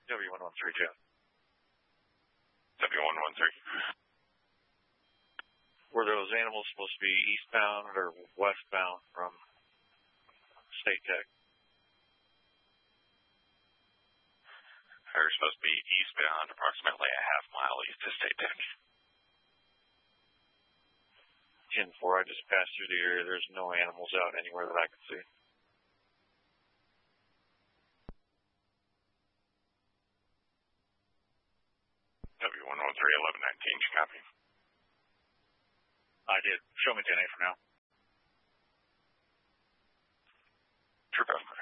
W113, Jeff. W113. Were those animals supposed to be eastbound or westbound from State Tech? They were supposed to be eastbound, approximately a half mile east of State Tech. 10-4, I just passed through the area. There's no animals out anywhere that I can see. W113, 1119, copy. I did. Show me 10-8 for now. True,